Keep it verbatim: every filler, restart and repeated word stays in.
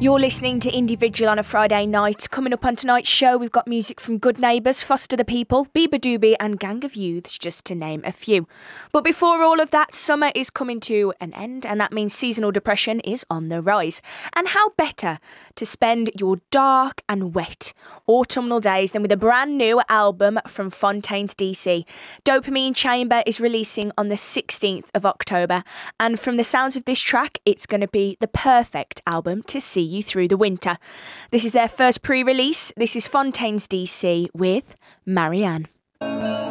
You're listening to Indie Vigil on a Friday night. Coming up on tonight's show, we've got music from Good Neighbours, Foster the People, Bieber Doobie and Gang of Youths, just to name a few. But before all of that, summer is coming to an end, and that means seasonal depression is on the rise. And how better to spend your dark and wet autumnal days than with a brand new album from Fontaines D C. Dopamine Chamber is releasing on the sixteenth of October, and from the sounds of this track, it's going to be the perfect album to see you through the winter. This is their first pre-release. This is Fontaines D C with Marianne.